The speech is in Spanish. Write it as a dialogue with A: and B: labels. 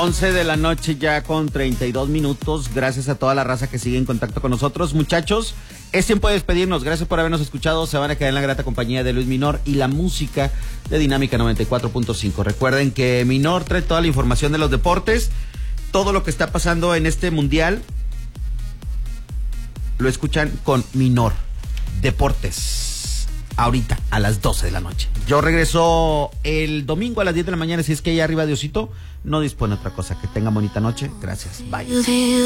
A: 11 de la noche ya con 32 minutos. Gracias a toda la raza que sigue en contacto con nosotros. Muchachos, es tiempo de despedirnos. Gracias por habernos escuchado. Se van a quedar en la grata compañía de Luis Minor y la música de Dinámica 94.5. Recuerden que Minor trae toda la información de los deportes. Todo lo que está pasando en este mundial lo escuchan con Minor Deportes. Ahorita, a las 12 de la noche. Yo regreso el domingo a las 10 de la mañana. Si es que ahí arriba Diosito no dispone otra cosa. Que tengan bonita noche. Gracias. Bye.